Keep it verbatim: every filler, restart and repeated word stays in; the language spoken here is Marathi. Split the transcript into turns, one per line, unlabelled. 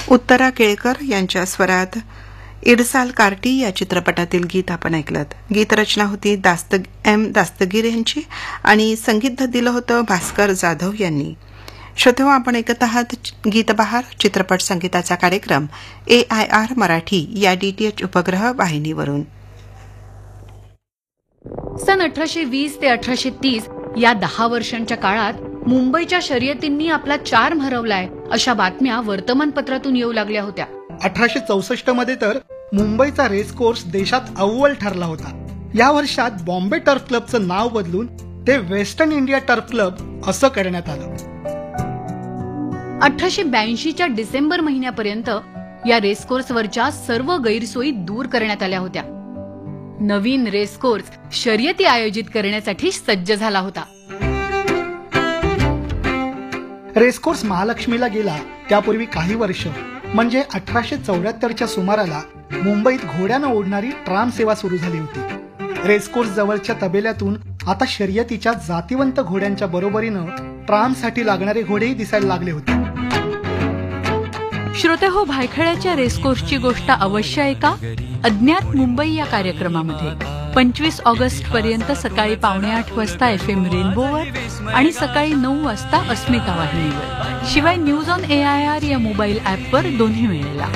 उत्तरा केळकर यांच्या स्वरात इडसाल कार्टी या चित्रपटातील गीत आपण ऐकलत. गीतरचना होती दास्त एम दास्तगीर यांची आणि संगीत दिलं होतं भास्कर जाधव यांनी. श्रोतेहो, आपण ऐकत आहात गीतबहार चित्रपट संगीताचा कार्यक्रम ए आय आर मराठी या डीटीएच उपग्रह वाहिनीवरून.
सन अठराशे वीस ते अठराशे तीस या दहा वर्षांच्या काळात मुंबईच्या शर्यतींनी आपला चार्म हरवलाय अशा बातम्या वर्तमानपत्रातून येऊ लागल्या होत्या.
अठराशे चौसष्ट मध्ये तर मुंबईचा रेस कोर्स देशात अव्वल ठरला होता. या वर्षात बॉम्बे टर्फ क्लबचं नाव बदलून ते वेस्टर्न इंडिया टर्फ क्लब असं करण्यात आलं.
अठराशे ब्याऐंशीच्या डिसेंबर महिन्यापर्यंत या रेस कोर्सवरच्या सर्व गैरसोयी दूर करण्यात आल्या होत्या. नवीन रेस कोर्स शर्यती आयोजित करण्यासाठी सज्ज झाला होता.
रेसकोर्स महालक्ष्मीला गेला त्यापूर्वी काही वर्ष म्हणजे अठराशे चौऱ्याहत्तरच्या सुमाराला मुंबईत घोड्यानं ओढणारी ट्राम सेवा सुरू झाली होती. रेसकोर्स जवळच्या तबेल्यातून आता शर्यतीच्या जातिवंत घोड्यांच्या बरोबरीनं ट्रामसाठी लागणारे घोडेही दिसायला लागले होते.
श्रोतेहो, भायखळ्याच्या रेसकोर्सची गोष्ट अवश्य ऐका अज्ञात मुंबई या कार्यक्रमामध्ये. पंचवीस ऑगस्ट पर्यंत सकाळी पावणे आठ वाजता एफ एम रेनबोवर आणि सकाळी नऊ वाजता अस्मिता वाहिनीवर. शिवाय news on A I R या मोबाईल ऍपवर दोन्ही वेळेला.